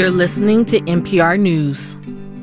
You're listening to NPR News.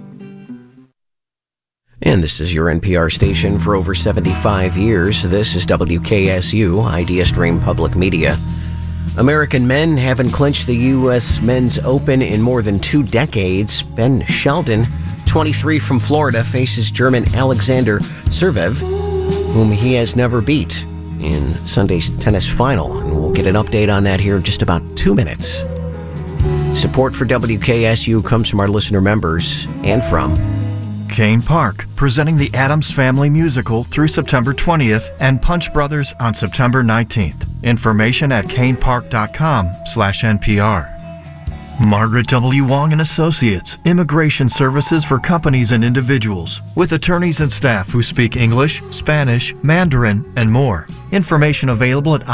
And this is your NPR station for over 75 years. This is WKSU, Idea Stream Public Media. American men haven't clinched the U.S. Men's Open in more than 2 decades. Ben Shelton, 23 from Florida, faces German Alexander Zverev, whom he has never beat in Sunday's tennis final. And we'll get an update on that here in just about 2 minutes. Support for WKSU comes from our listener members and from Kane Park, presenting the Addams Family Musical through September 20th and Punch Brothers on September 19th. Information at kanepark.com/NPR. Margaret W. Wong and Associates, immigration services for companies and individuals, with attorneys and staff who speak English, Spanish, Mandarin, and more. Information available at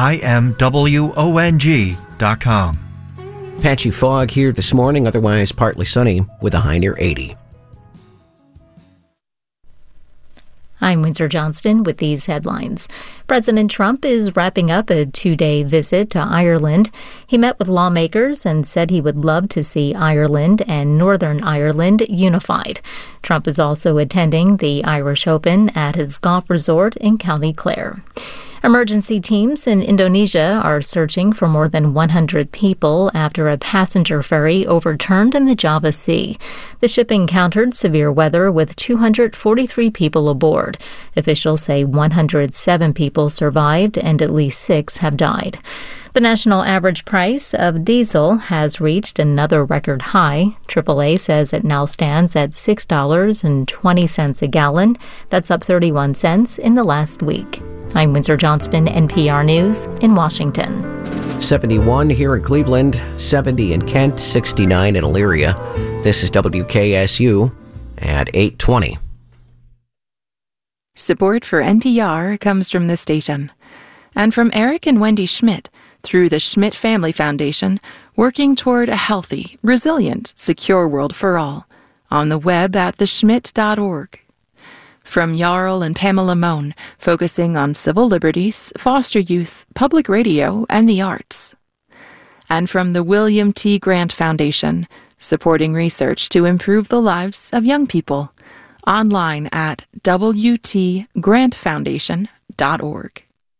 imwong.com. Patchy fog here this morning, otherwise partly sunny with a high near 80. I'm Windsor Johnston with these headlines. President Trump is wrapping up a 2-day visit to Ireland. He met with lawmakers and said he would love to see Ireland and Northern Ireland unified. Trump is also attending the Irish Open at his golf resort in County Clare. Emergency teams in Indonesia are searching for more than 100 people after a passenger ferry overturned in the Java Sea. The ship encountered severe weather with 243 people aboard. Officials say 107 people survived and at least 6 have died. The national average price of diesel has reached another record high. AAA says it now stands at $6.20 a gallon. That's up 31 cents in the last week. I'm Windsor Johnston, NPR News in Washington. 71 here in Cleveland, 70 in Kent, 69 in Elyria. This is WKSU at 8:20. Support for NPR comes from this station and from Eric and Wendy Schmidt through the Schmidt Family Foundation, working toward a healthy, resilient, secure world for all. On the web at theschmidt.org. From Jarl and Pamela Mohn, focusing on civil liberties, foster youth, public radio, and the arts. And from the William T. Grant Foundation, supporting research to improve the lives of young people. Online at wtgrantfoundation.org.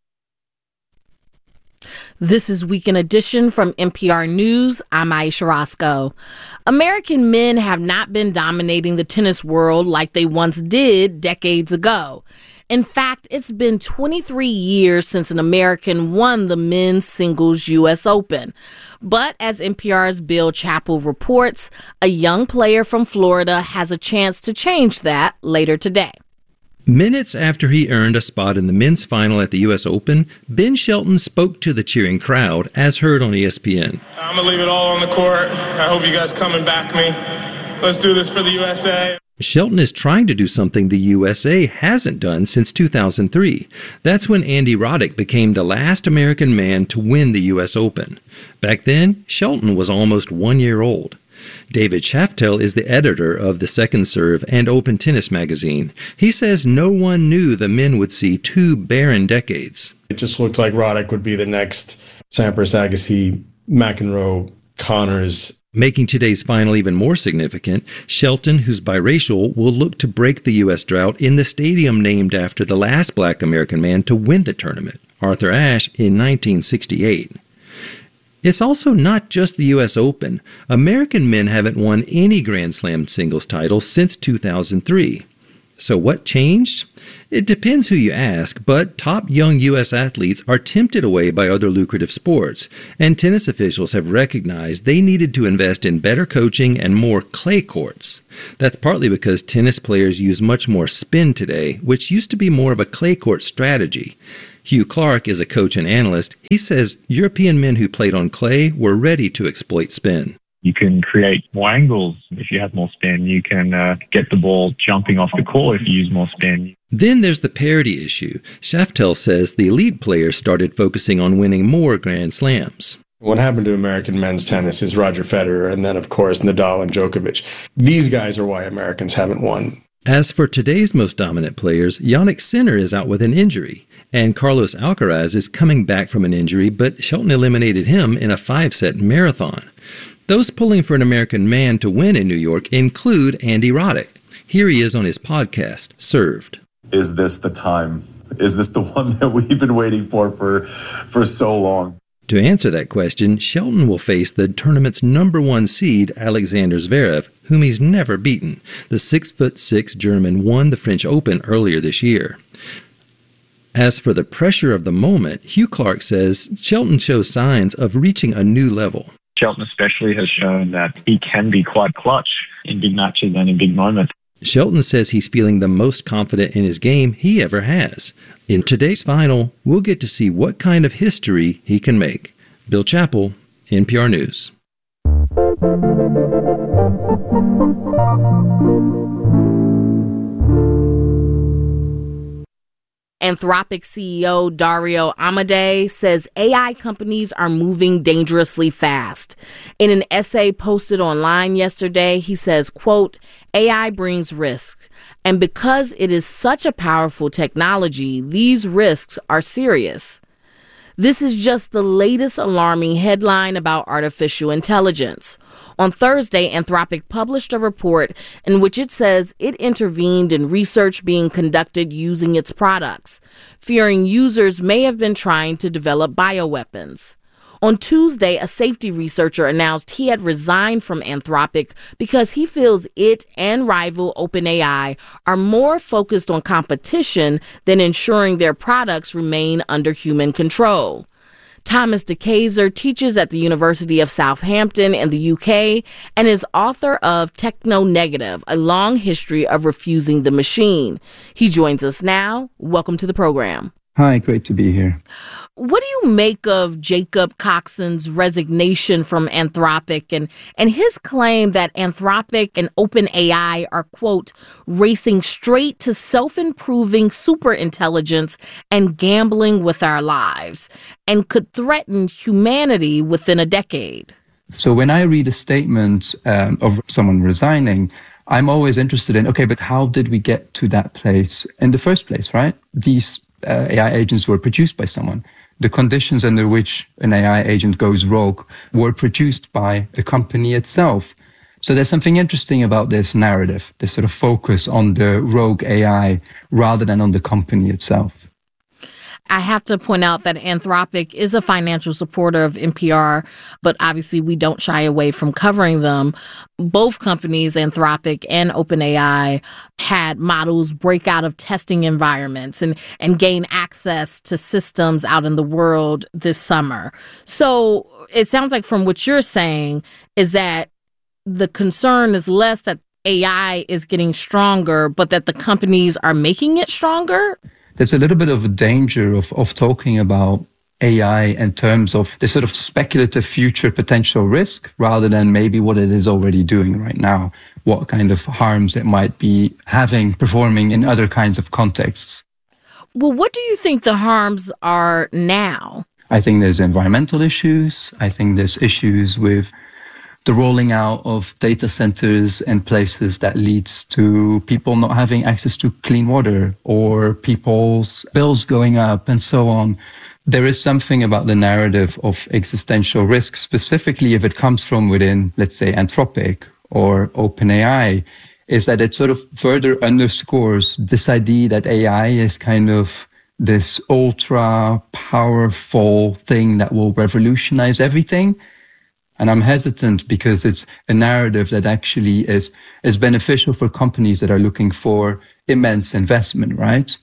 This is Weekend Edition from NPR News. I'm Aisha Roscoe. American men have not been dominating the tennis world like they once did decades ago. In fact, it's been 23 years since an American won the men's singles U.S. Open. But as NPR's Bill Chappell reports, a young player from Florida has a chance to change that later today. Minutes after he earned a spot in the men's final at the U.S. Open, Ben Shelton spoke to the cheering crowd, as heard on ESPN. I'm going to leave it all on the court. I hope you guys come and back me. Let's do this for the USA. Shelton is trying to do something the USA hasn't done since 2003. That's when Andy Roddick became the last American man to win the U.S. Open. Back then, Shelton was almost 1 year old. David Shaftel is the editor of the Second Serve and Open Tennis magazine. He says no one knew the men would see 2 barren decades. It just looked like Roddick would be the next Sampras, Agassi, McEnroe, Connors. Making today's final even more significant, Shelton, who's biracial, will look to break the U.S. drought in the stadium named after the last black American man to win the tournament, Arthur Ashe, in 1968. It's also not just the U.S. Open. American men haven't won any Grand Slam singles title since 2003. So what changed? It depends who you ask, but top young U.S. athletes are tempted away by other lucrative sports, and tennis officials have recognized they needed to invest in better coaching and more clay courts. That's partly because tennis players use much more spin today, which used to be more of a clay court strategy. Hugh Clark is a coach and analyst. He says European men who played on clay were ready to exploit spin. You can create more angles if you have more spin. You can get the ball jumping off the court if you use more spin. Then there's the parity issue. Shaftel says the elite players started focusing on winning more Grand Slams. What happened to American men's tennis is Roger Federer and then, of course, Nadal and Djokovic. These guys are why Americans haven't won. As for today's most dominant players, Jannik Sinner is out with an injury, and Carlos Alcaraz is coming back from an injury, but Shelton eliminated him in a 5-set marathon. Those pulling for an American man to win in New York include Andy Roddick. Here he is on his podcast, Served. Is this the time? Is this the one that we've been waiting for so long? To answer that question, Shelton will face the tournament's #1 seed, Alexander Zverev, whom he's never beaten. The 6'6" German won the French Open earlier this year. As for the pressure of the moment, Hugh Clark says Shelton shows signs of reaching a new level. Shelton especially has shown that he can be quite clutch in big matches and in big moments. Shelton says he's feeling the most confident in his game he ever has. In today's final, we'll get to see what kind of history he can make. Bill Chappell, NPR News. Anthropic CEO Dario Amodei says AI companies are moving dangerously fast. In an essay posted online yesterday, he says, quote, AI brings risk. And because it is such a powerful technology, these risks are serious. This is just the latest alarming headline about artificial intelligence. On Thursday, Anthropic published a report in which it says it intervened in research being conducted using its products, fearing users may have been trying to develop bioweapons. On Tuesday, a safety researcher announced he had resigned from Anthropic because he feels it and rival OpenAI are more focused on competition than ensuring their products remain under human control. Thomas DeKaiser teaches at the University of Southampton in the UK and is author of Techno-Negative, a long history of refusing the machine. He joins us now. Welcome to the program. Hi, great to be here. What do you make of Jacob Coxon's resignation from Anthropic and his claim that Anthropic and OpenAI are, quote, racing straight to self-improving superintelligence and gambling with our lives and could threaten humanity within a decade? So when I read a statement of someone resigning, I'm always interested in, okay, but how did we get to that place in the first place, right? These AI agents were produced by someone. The conditions under which an AI agent goes rogue were produced by the company itself. So there's something interesting about this narrative, this sort of focus on the rogue AI rather than on the company itself. I have to point out that Anthropic is a financial supporter of NPR, but obviously we don't shy away from covering them. Both companies, Anthropic and OpenAI, had models break out of testing environments and gain access to systems out in the world this summer. So it sounds like from what you're saying is that the concern is less that AI is getting stronger, but that the companies are making it stronger? There's a little bit of a danger of talking about AI in terms of the sort of speculative future potential risk rather than maybe what it is already doing right now, what kind of harms it might be having, performing in other kinds of contexts. Well, what do you think the harms are now? I think there's environmental issues. I think there's issues with the rolling out of data centers and places that leads to people not having access to clean water or people's bills going up and so on. There is something about the narrative of existential risk, specifically if it comes from within, let's say, Anthropic or OpenAI, is that it sort of further underscores this idea that AI is kind of this ultra powerful thing that will revolutionize everything. And I'm hesitant because it's a narrative that actually is beneficial for companies that are looking for immense investment, right?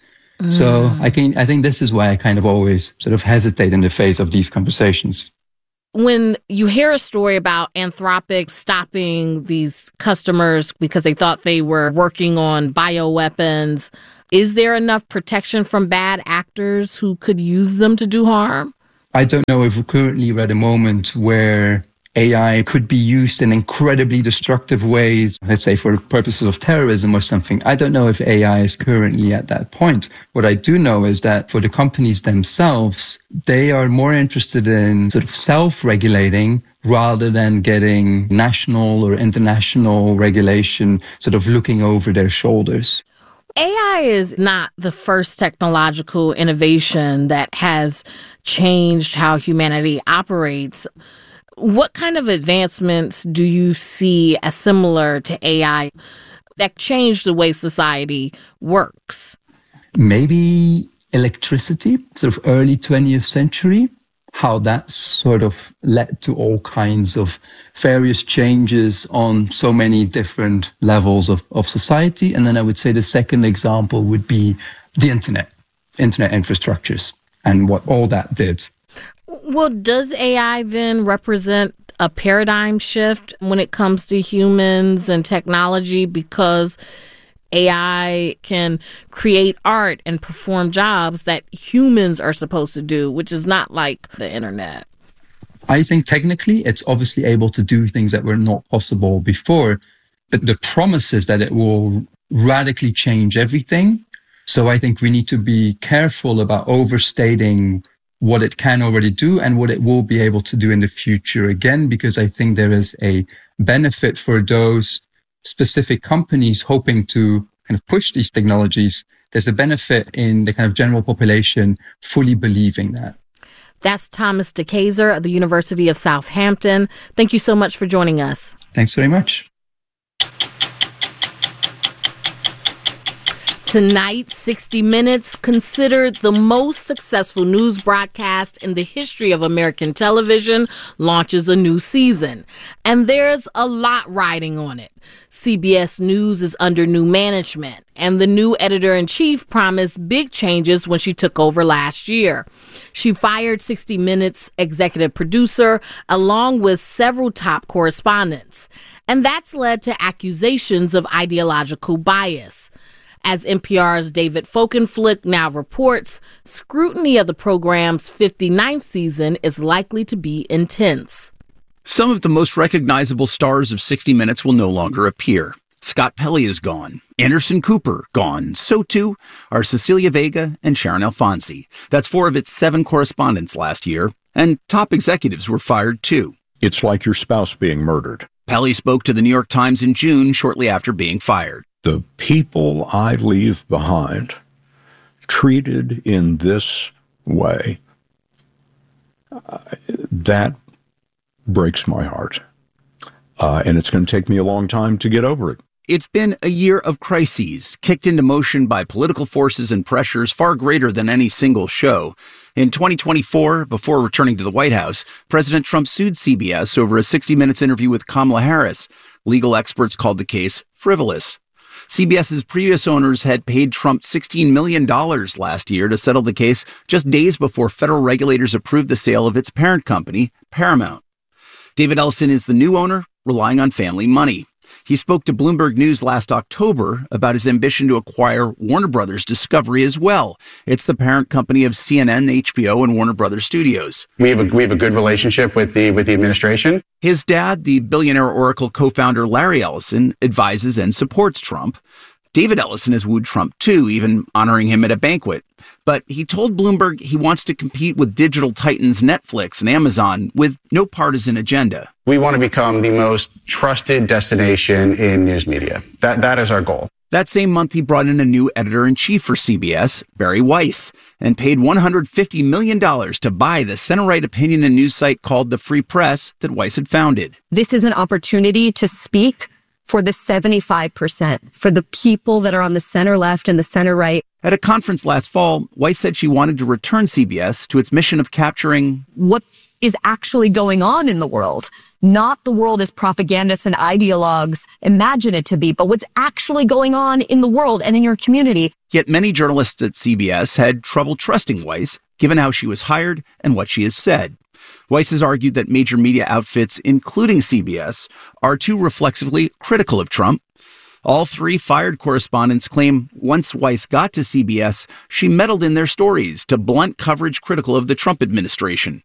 So I think this is why I kind of always sort of hesitate in the face of these conversations. When you hear a story about Anthropic stopping these customers because they thought they were working on bioweapons, is there enough protection from bad actors who could use them to do harm? I don't know if we're currently at a moment where AI could be used in incredibly destructive ways, let's say for purposes of terrorism or something. I don't know if AI is currently at that point. What I do know is that for the companies themselves, they are more interested in sort of self-regulating rather than getting national or international regulation sort of looking over their shoulders. AI is not the first technological innovation that has changed how humanity operates. What kind of advancements do you see as similar to AI that change the way society works? Maybe electricity, sort of early 20th century, how that sort of led to all kinds of various changes on so many different levels of society. And then I would say the second example would be the internet infrastructures and what all that did. Well, does AI then represent a paradigm shift when it comes to humans and technology, because AI can create art and perform jobs that humans are supposed to do, which is not like the internet? I think technically it's obviously able to do things that were not possible before, but the promise is that it will radically change everything. So I think we need to be careful about overstating what it can already do and what it will be able to do in the future again, because I think there is a benefit for those specific companies hoping to kind of push these technologies. There's a benefit in the kind of general population fully believing that. That's Thomas DeKeyser of the University of Southampton. Thank you so much for joining us. Thanks very much. Tonight, 60 Minutes, considered the most successful news broadcast in the history of American television, launches a new season. And there's a lot riding on it. CBS News is under new management, and the new editor-in-chief promised big changes when she took over last year. She fired 60 Minutes executive producer, along with several top correspondents. And that's led to accusations of ideological bias. As NPR's David Folkenflik now reports, scrutiny of the program's 59th season is likely to be intense. Some of the most recognizable stars of 60 Minutes will no longer appear. Scott Pelley is gone. Anderson Cooper, gone. So too are Cecilia Vega and Sharon Alfonsi. That's 4 of its 7 correspondents last year. And top executives were fired too. It's like your spouse being murdered. Pelley spoke to the New York Times in June, shortly after being fired. The people I leave behind, treated in this way, that breaks my heart. And it's going to take me a long time to get over it. It's been a year of crises, kicked into motion by political forces and pressures far greater than any single show. In 2024, before returning to the White House, President Trump sued CBS over a 60 Minutes interview with Kamala Harris. Legal experts called the case frivolous. CBS's previous owners had paid Trump $16 million last year to settle the case just days before federal regulators approved the sale of its parent company, Paramount. David Ellison is the new owner, relying on family money. He spoke to Bloomberg News last October about his ambition to acquire Warner Brothers Discovery as well. It's the parent company of CNN, HBO, and Warner Brothers Studios. We have a good relationship with the administration. His dad, the billionaire Oracle co-founder Larry Ellison, advises and supports Trump. David Ellison has wooed Trump too, even honoring him at a banquet. But he told Bloomberg he wants to compete with digital titans Netflix and Amazon with no partisan agenda. We want to become the most trusted destination in news media. That is our goal. That same month, he brought in a new editor-in-chief for CBS, Barry Weiss, and paid $150 million to buy the center-right opinion and news site called The Free Press that Weiss had founded. This is an opportunity to speak for the 75%, for the people that are on the center left and the center right. At a conference last fall, Weiss said she wanted to return CBS to its mission of capturing what is actually going on in the world. Not the world as propagandists and ideologues imagine it to be, but what's actually going on in the world and in your community. Yet many journalists at CBS had trouble trusting Weiss, given how she was hired and what she has said. Weiss has argued that major media outfits, including CBS, are too reflexively critical of Trump. All 3 fired correspondents claim once Weiss got to CBS, she meddled in their stories to blunt coverage critical of the Trump administration.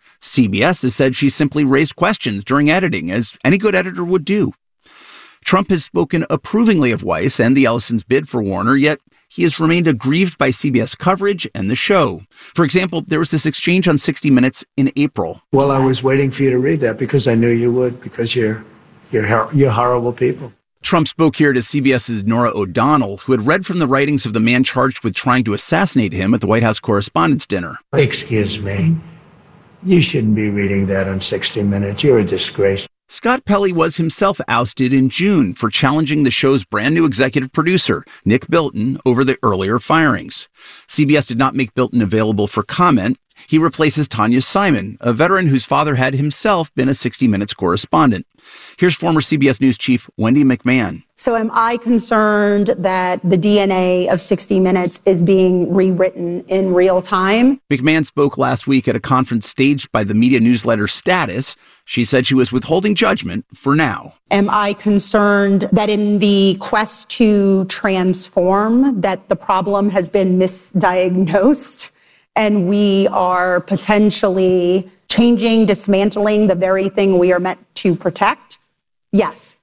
CBS has said she simply raised questions during editing, as any good editor would do. Trump has spoken approvingly of Weiss and the Ellisons' bid for Warner, yet he has remained aggrieved by CBS coverage and the show. For example, there was this exchange on 60 Minutes in April. Well, I was waiting for you to read that because I knew you would, because you're horrible people. Trump spoke here to CBS's Norah O'Donnell, who had read from the writings of the man charged with trying to assassinate him at the White House Correspondents' Dinner. Excuse me. You shouldn't be reading that on 60 Minutes. You're a disgrace. Scott Pelley was himself ousted in June for challenging the show's brand new executive producer, Nick Bilton, over the earlier firings. CBS did not make Bilton available for comment. He replaces Tanya Simon, a veteran whose father had himself been a 60 Minutes correspondent. Here's former CBS News chief Wendy McMahon. So am I concerned that the DNA of 60 Minutes is being rewritten in real time? McMahon spoke last week at a conference staged by the media newsletter Status. She said she was withholding judgment for now. Am I concerned that in the quest to transform, that the problem has been misdiagnosed and we are potentially changing, dismantling the very thing we are meant to protect? Yes.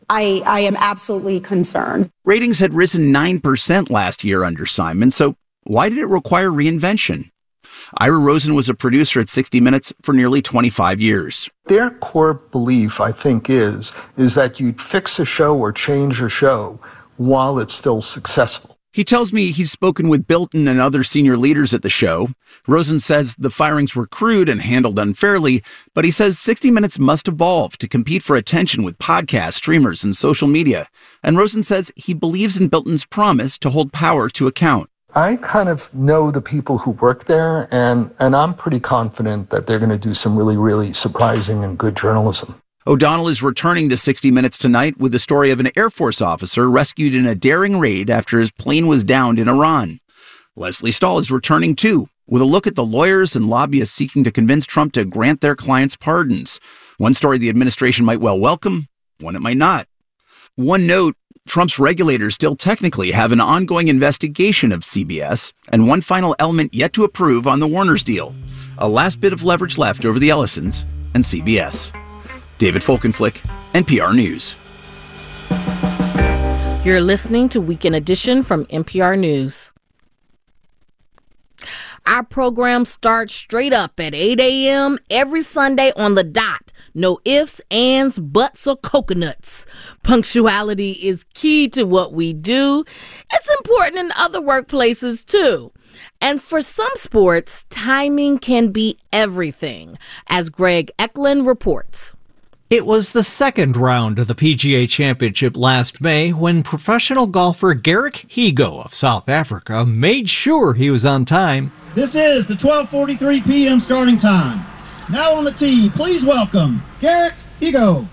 I am absolutely concerned. Ratings had risen 9% last year under Simon, so why did it require reinvention? Ira Rosen was a producer at 60 Minutes for nearly 25 years. Their core belief, I think, is that you'd fix a show or change a show while it's still successful. He tells me he's spoken with Bilton and other senior leaders at the show. Rosen says the firings were crude and handled unfairly, but he says 60 Minutes must evolve to compete for attention with podcasts, streamers, and social media. And Rosen says he believes in Bilton's promise to hold power to account. I kind of know the people who work there, and I'm pretty confident that they're going to do some really, really surprising and good journalism. O'Donnell is returning to 60 Minutes tonight with the story of an Air Force officer rescued in a daring raid after his plane was downed in Iran. Leslie Stahl is returning too, with a look at the lawyers and lobbyists seeking to convince Trump to grant their clients pardons. One story the administration might well welcome, one it might not. One note, Trump's regulators still technically have an ongoing investigation of CBS, and one final element yet to approve on the Warner's deal. A last bit of leverage left over the Ellisons and CBS. David Folkenflik, NPR News. You're listening to Weekend Edition from NPR News. Our program starts straight up at 8 a.m. every Sunday on the dot. No ifs, ands, buts, or coconuts. Punctuality is key to what we do. It's important in other workplaces, too. And for some sports, timing can be everything, as Greg Eklund reports. It was the second round of the PGA Championship last May when professional golfer Garrick Higgo of South Africa made sure he was on time. This is the 12:43 p.m. starting time. Now on the tee, please welcome Garrick Higgo.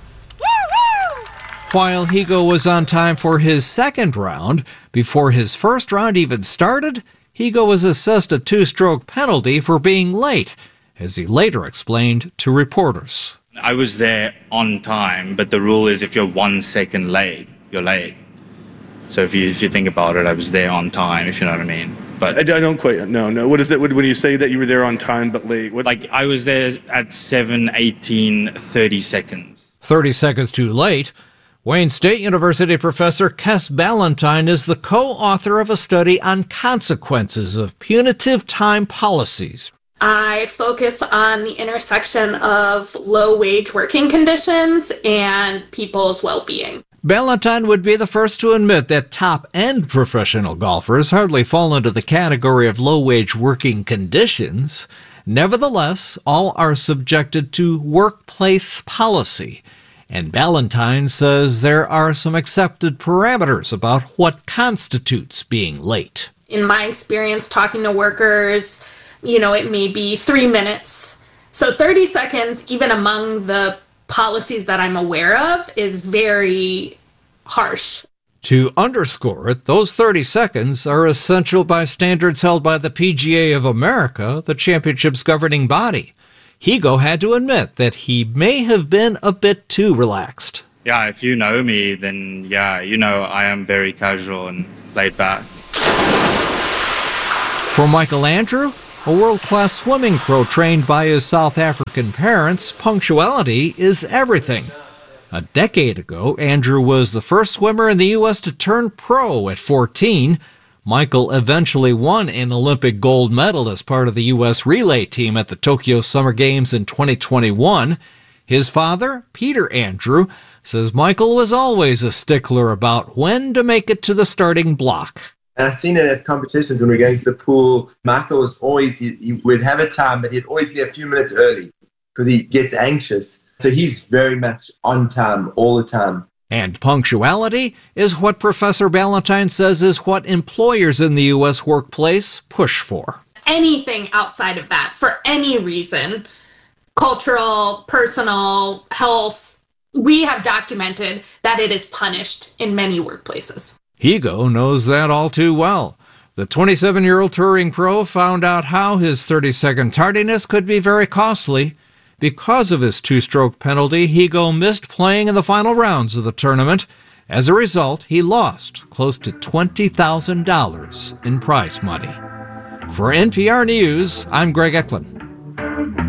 While Higgo was on time for his second round, before his first round even started, Higgo was assessed a 2-stroke penalty for being late, as he later explained to reporters. I was there on time, but the rule is if you're 1 second late, you're late. So if you think about it, I was there on time, if you know what I mean. But I don't quite know. What is it when you say that you were there on time but late? I was there at 7:18, 30 seconds. 30 seconds too late. Wayne State University professor Kes Ballantyne is the co-author of a study on consequences of punitive time policies. I focus on the intersection of low-wage working conditions and people's well-being. Ballantyne would be the first to admit that top-end professional golfers hardly fall into the category of low-wage working conditions. Nevertheless, all are subjected to workplace policy. And Ballantyne says there are some accepted parameters about what constitutes being late. In my experience talking to workers, it may be 3 minutes. So 30 seconds, even among the policies that I'm aware of, is very harsh. To underscore it, those 30 seconds are essential by standards held by the PGA of America, the championship's governing body. Higgo had to admit that he may have been a bit too relaxed. Yeah, if you know me, then I am very casual and laid back. For Michael Andrew, a world-class swimming pro trained by his South African parents, punctuality is everything. A decade ago, Andrew was the first swimmer in the U.S. to turn pro at 14. Michael eventually won an Olympic gold medal as part of the U.S. relay team at the Tokyo Summer Games in 2021. His father, Peter Andrew, says Michael was always a stickler about when to make it to the starting block. And I've seen it at competitions when we're going to the pool. Michael was always, he would have a time, but he'd always be a few minutes early because he gets anxious. So he's very much on time all the time. And punctuality is what Professor Ballantyne says is what employers in the U.S. workplace push for. Anything outside of that, for any reason, cultural, personal, health, we have documented that it is punished in many workplaces. Higo knows that all too well. The 27-year-old touring pro found out how his 30-second tardiness could be very costly. Because of his two-stroke penalty, Higo missed playing in the final rounds of the tournament. As a result, he lost close to $20,000 in prize money. For NPR News, I'm Greg Eklund.